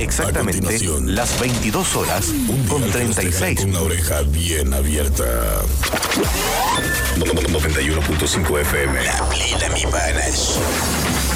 exactamente las 22 horas con 36. Con la oreja bien abierta. 91.5 FM. La plena, mi panas.